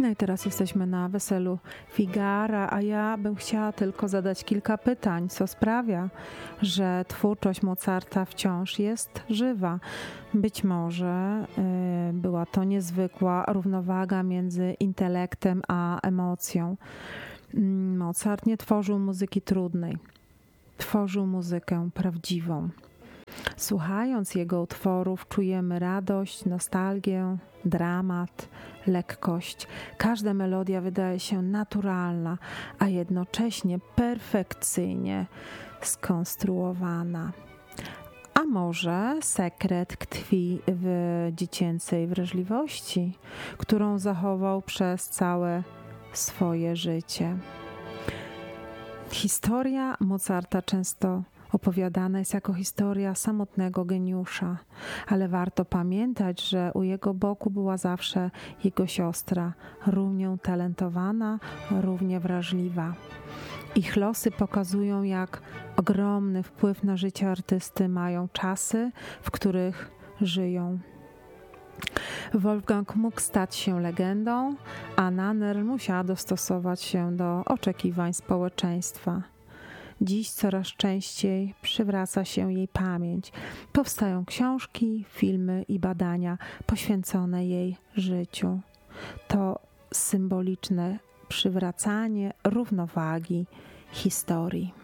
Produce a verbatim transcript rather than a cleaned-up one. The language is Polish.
No i teraz jesteśmy na weselu Figara, a ja bym chciała tylko zadać kilka pytań, co sprawia, że twórczość Mozarta wciąż jest żywa. Być może y, była to niezwykła równowaga między intelektem a emocją. Mozart nie tworzył muzyki trudnej, tworzył muzykę prawdziwą. Słuchając jego utworów czujemy radość, nostalgię, dramat, lekkość. Każda melodia wydaje się naturalna, a jednocześnie perfekcyjnie skonstruowana. A może sekret tkwi w dziecięcej wrażliwości, którą zachował przez całe swoje życie. Historia Mozarta często opowiadana jest jako historia samotnego geniusza, ale warto pamiętać, że u jego boku była zawsze jego siostra, równie talentowana, równie wrażliwa. Ich losy pokazują, jak ogromny wpływ na życie artysty mają czasy, w których żyją. Wolfgang mógł stać się legendą, a Nannerl musiała dostosować się do oczekiwań społeczeństwa. Dziś coraz częściej przywraca się jej pamięć. Powstają książki, filmy i badania poświęcone jej życiu. To symboliczne przywracanie równowagi historii.